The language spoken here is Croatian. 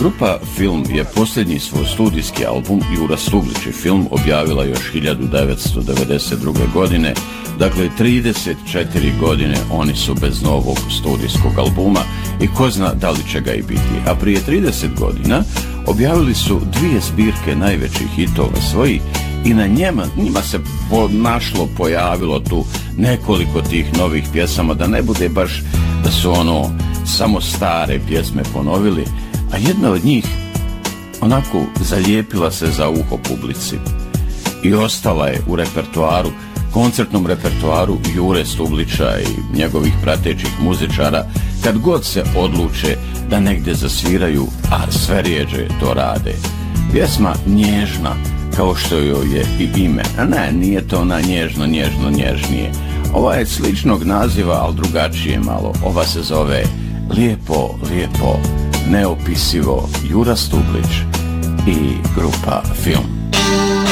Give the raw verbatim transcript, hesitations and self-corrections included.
Grupa Film je posljednji svoj studijski album Jura Stublić i Film objavila još hiljadu devetsto devedeset druge. godine, dakle trideset četiri godine oni su bez novog studijskog albuma i ko zna da li će ga i biti. A prije trideset godina objavili su dvije zbirke najvećih hitova svojih i na njima, njima se po, našlo, pojavilo tu nekoliko tih novih pjesama, da ne bude baš da su ono samo stare pjesme ponovili, a jedna od njih onako zalijepila se za uho publici i ostala je u repertoaru, koncertnom repertoaru Jure Stublića i njegovih pratećih muzičara kad god se odluče da negdje zasviraju, a sve rijeđe to rade. Pjesma Nježna, kao što joj je i ime. A ne, nije to ona nježno, nježno, nježnije. Ova je sličnog naziva, ali drugačije malo. Ova se zove Lijepo, lijepo, neopisivo, Jura Stublić i grupa Film.